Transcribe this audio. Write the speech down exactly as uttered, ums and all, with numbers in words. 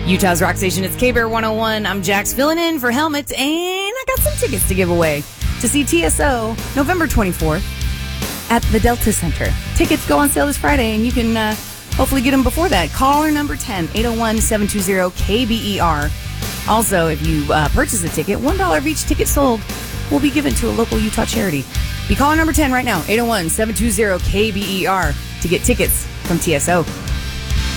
Utah's rock station, it's K-Bear one oh one. I'm Jax filling in for Helmet, and I got some tickets to give away to see T S O November twenty-fourth at the Delta Center. Tickets go on sale this Friday, and you can uh, hopefully get them before that. Caller number ten, eight oh one, seven two zero, K B E R. Also, if you uh, purchase a ticket, one dollar of each ticket sold will be given to a local Utah charity. Be caller number ten right now, eight oh one, seven two zero, K B E R, to get tickets from T S O.